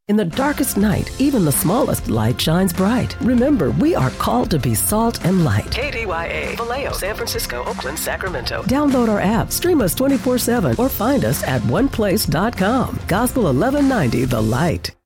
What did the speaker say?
In the darkest night, even the smallest light shines bright. Remember, we are called to be salt and light. KDYA, Vallejo, San Francisco, Oakland, Sacramento. Download our app, stream us 24/7, or find us at oneplace.com. Gospel 1190, The Light.